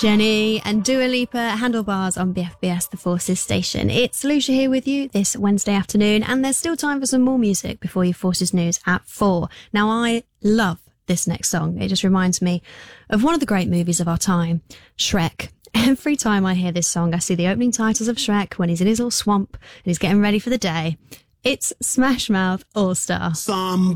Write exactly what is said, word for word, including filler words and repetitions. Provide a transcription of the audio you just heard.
Jenny and Dua Lipa, Handlebars on B F B S, the Forces station. It's Lucia here with you this Wednesday afternoon, and there's still time for some more music before your Forces news at four. Now, I love this next song. It just reminds me of one of the great movies of our time, Shrek. Every time I hear this song, I see the opening titles of Shrek when he's in his little swamp and he's getting ready for the day. It's Smash Mouth All Star. Some